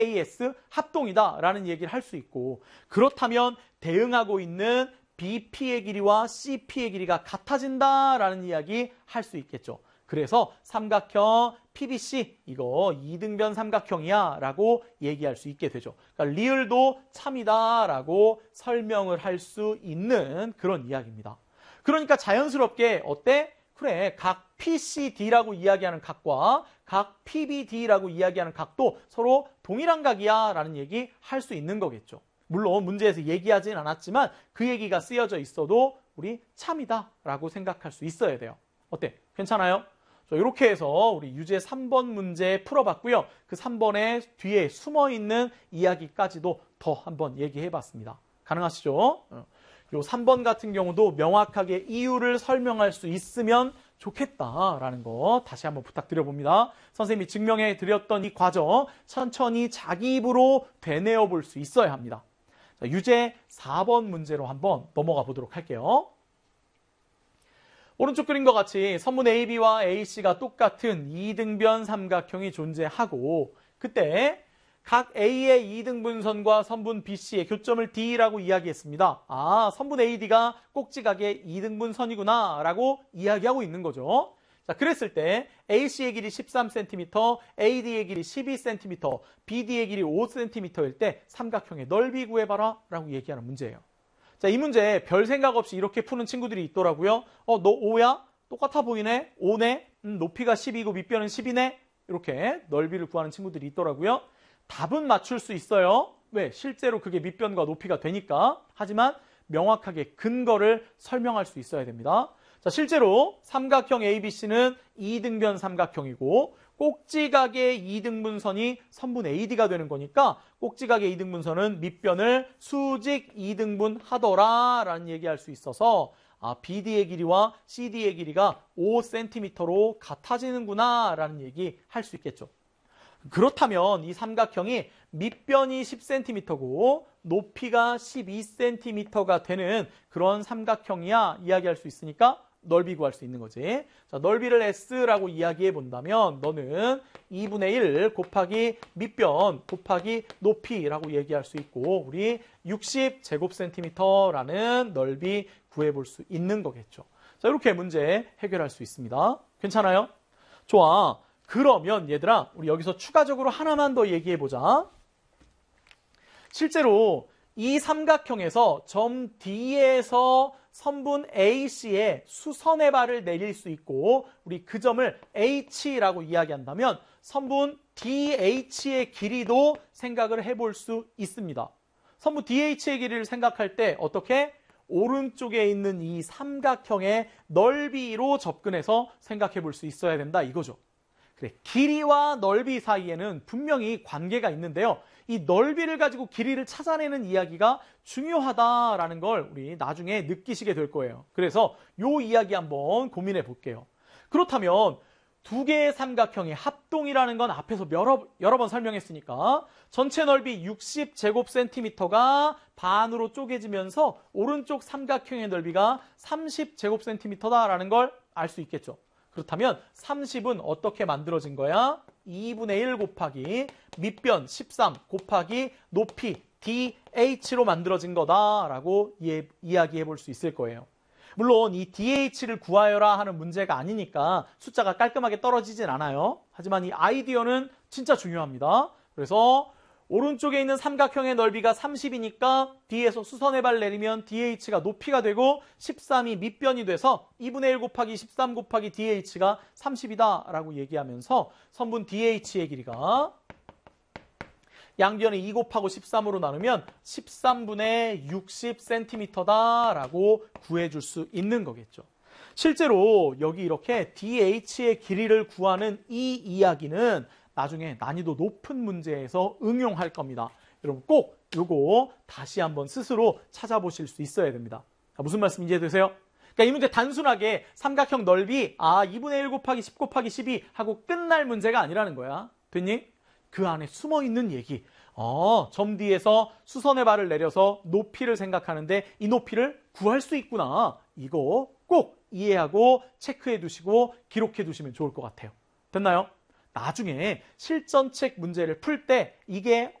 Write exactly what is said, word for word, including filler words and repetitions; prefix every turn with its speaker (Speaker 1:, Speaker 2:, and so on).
Speaker 1: 에이에스 합동이다라는 얘기를 할 수 있고, 그렇다면 대응하고 있는 비피의 길이와 씨피의 길이가 같아진다라는 이야기 할 수 있겠죠. 그래서 삼각형 피비씨 이거 이등변 삼각형이야 라고 얘기할 수 있게 되죠. 그러니까 리을도 참이다 라고 설명을 할 수 있는 그런 이야기입니다. 그러니까 자연스럽게 어때? 그래, 각 피씨디라고 이야기하는 각과 각 피비디라고 이야기하는 각도 서로 동일한 각이야 라는 얘기 할 수 있는 거겠죠. 물론 문제에서 얘기하진 않았지만 그 얘기가 쓰여져 있어도 우리 참이다 라고 생각할 수 있어야 돼요. 어때? 괜찮아요? 이렇게 해서 우리 유제 삼 번 문제 풀어봤고요. 그 삼 번의 뒤에 숨어있는 이야기까지도 더 한번 얘기해봤습니다. 가능하시죠? 요 삼 번 같은 경우도 명확하게 이유를 설명할 수 있으면 좋겠다라는 거 다시 한번 부탁드려봅니다. 선생님이 증명해 드렸던 이 과정 천천히 자기 입으로 되뇌어 볼 수 있어야 합니다. 자, 유제 사 번 문제로 한번 넘어가 보도록 할게요. 오른쪽 그림과 같이 선분 에이비와 에이씨가 똑같은 이등변 삼각형이 존재하고, 그때 각 A의 이등분선과 선분 비씨의 교점을 D라고 이야기했습니다. 아, 선분 에이디가 꼭지각의 이등분선이구나 라고 이야기하고 있는 거죠. 자, 그랬을 때 에이씨의 길이 십삼 센티미터, 에이디의 길이 십이 센티미터, 비디의 길이 오 센티미터일 때 삼각형의 넓이 구해봐라 라고 얘기하는 문제예요. 자, 이 문제 별 생각 없이 이렇게 푸는 친구들이 있더라고요. 어, 너 오야? 똑같아 보이네? 오네? 음, 높이가 십이고 밑변은 십이네? 이렇게 넓이를 구하는 친구들이 있더라고요. 답은 맞출 수 있어요. 왜? 실제로 그게 밑변과 높이가 되니까. 하지만 명확하게 근거를 설명할 수 있어야 됩니다. 자, 실제로 삼각형 에이비씨는 이등변 삼각형이고 꼭지각의 이등분선이 선분 에이디가 되는 거니까 꼭지각의 이등분선은 밑변을 수직 이등분하더라 라는 얘기할 수 있어서 아, 비디의 길이와 씨디의 길이가 오 센티미터로 같아지는구나 라는 얘기 할 수 있겠죠. 그렇다면 이 삼각형이 밑변이 십 센티미터고 높이가 십이 센티미터가 되는 그런 삼각형이야 이야기할 수 있으니까 넓이 구할 수 있는 거지. 자, 넓이를 S라고 이야기해 본다면 너는 이분의 일 곱하기 밑변 곱하기 높이라고 얘기할 수 있고 우리 육십 제곱센티미터라는 넓이 구해볼 수 있는 거겠죠. 자, 이렇게 문제 해결할 수 있습니다. 괜찮아요? 좋아. 그러면 얘들아 우리 여기서 추가적으로 하나만 더 얘기해 보자. 실제로 이 삼각형에서 점 D에서 선분 에이씨에 수선의 발을 내릴 수 있고 우리 그 점을 H라고 이야기한다면 선분 디에이치의 길이도 생각을 해볼 수 있습니다. 선분 디에이치의 길이를 생각할 때 어떻게? 오른쪽에 있는 이 삼각형의 넓이로 접근해서 생각해 볼 수 있어야 된다 이거죠. 그래, 길이와 넓이 사이에는 분명히 관계가 있는데요. 이 넓이를 가지고 길이를 찾아내는 이야기가 중요하다라는 걸 우리 나중에 느끼시게 될 거예요. 그래서 이 이야기 한번 고민해 볼게요. 그렇다면 두 개의 삼각형의 합동이라는 건 앞에서 여러, 여러 번 설명했으니까 전체 넓이 육십 제곱센티미터가 반으로 쪼개지면서 오른쪽 삼각형의 넓이가 삼십 제곱센티미터다라는 걸 알 수 있겠죠. 그렇다면 삼십은 어떻게 만들어진 거야? 이분의 일 곱하기 밑변 십삼 곱하기 높이 디에이치로 만들어진 거다라고 이, 이야기해 볼 수 있을 거예요. 물론 이 디에이치를 구하여라 하는 문제가 아니니까 숫자가 깔끔하게 떨어지진 않아요. 하지만 이 아이디어는 진짜 중요합니다. 그래서 오른쪽에 있는 삼각형의 넓이가 삼십이니까 D에서 수선의 발 내리면 디에이치가 높이가 되고 십삼이 밑변이 돼서 이분의 일 곱하기 십삼 곱하기 디에이치가 삼십이다 라고 얘기하면서 선분 디에이치의 길이가 양변을 이 곱하고 십삼으로 나누면 십삼분의 육십 센티미터다 라고 구해줄 수 있는 거겠죠. 실제로 여기 이렇게 디에이치의 길이를 구하는 이 이야기는 나중에 난이도 높은 문제에서 응용할 겁니다. 여러분 꼭 이거 다시 한번 스스로 찾아보실 수 있어야 됩니다. 자, 무슨 말씀 이해되세요? 그러니까 이 문제 단순하게 삼각형 넓이 아 이분의 일 곱하기 십 곱하기 십이 하고 끝날 문제가 아니라는 거야. 됐니? 그 안에 숨어있는 얘기. 어, 점 D에서 수선의 발을 내려서 높이를 생각하는데 이 높이를 구할 수 있구나. 이거 꼭 이해하고 체크해 두시고 기록해 두시면 좋을 것 같아요. 됐나요? 나중에 실전책 문제를 풀 때 이게